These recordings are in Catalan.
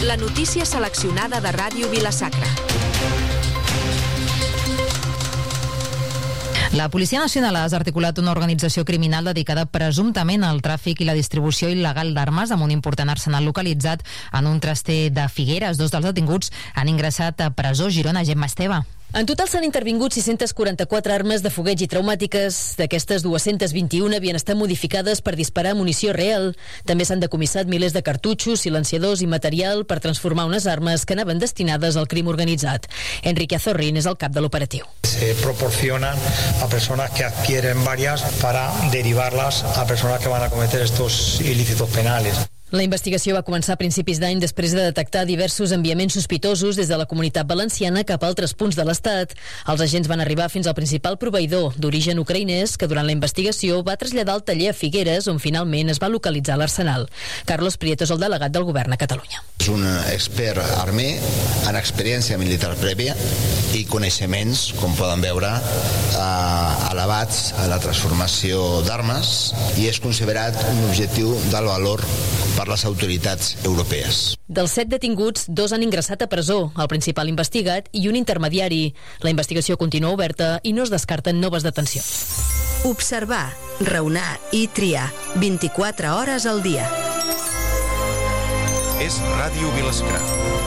La notícia seleccionada de Ràdio Vila-sacra. La Policia Nacional ha desarticulat una organització criminal dedicada presumptament al tràfic i la distribució il·legal d'armes amb un important arsenal localitzat en un traster de Figueres. 2 dels detinguts han ingressat a presó. Girona, Gemma Esteve. En total s'han intervingut 644 armes de fogueig i traumàtiques. D'aquestes, 221 havien estat modificades per disparar munició real. També s'han decomissat milers de cartutxos, silenciadors i material per transformar unes armes que anaven destinades al crim organitzat. Enrique Azorrín és el cap de l'operatiu. Se proporcionan a personas que adquieren varias para derivarlas a personas que van a cometer estos ilícitos penales. La investigació va començar a principis d'any després de detectar diversos enviaments sospitosos des de la Comunitat Valenciana cap a altres punts de l'Estat. Els agents van arribar fins al principal proveïdor d'origen ucraïnès que durant la investigació va traslladar el taller a Figueres, on finalment es va localitzar l'arsenal. Carlos Prieto és el delegat del govern a Catalunya. És un expert armer en experiència militar prèvia i coneixements, com poden veure, elevats a la transformació d'armes, i és considerat un objectiu d'alt valor per les autoritats europees. Dels 7 detinguts, 2 han ingressat a presó, el principal investigat i un intermediari. La investigació continua oberta i no es descarten noves detencions. Observar, raonar i triar 24 hores al dia. És Ràdio Vila-sacra.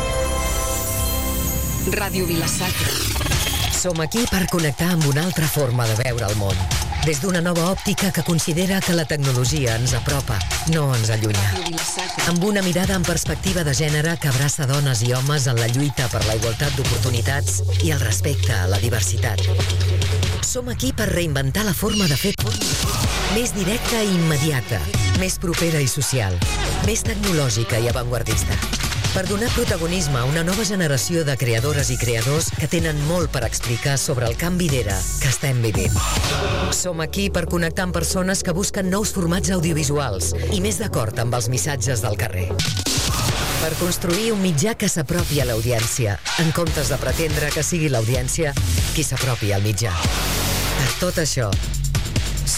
Ràdio Vila-sacra. Som aquí per connectar amb una altra forma de veure el món. Des d'una nova òptica que considera que la tecnologia ens apropa, no ens allunya. Amb una mirada en perspectiva de gènere que abraça dones i homes en la lluita per la igualtat d'oportunitats i el respecte a la diversitat. Som aquí per reinventar la forma de fer més directa i immediata, més propera i social, més tecnològica i avantguardista. Per donar protagonisme a una nova generació de creadores i creadors que tenen molt per explicar sobre el canvi d'era que estem vivint. Som aquí per connectar amb persones que busquen nous formats audiovisuals i més d'acord amb els missatges del carrer. Per construir un mitjà que s'apropi a l'audiència, en comptes de pretendre que sigui l'audiència qui s'apropi al mitjà. Per tot això,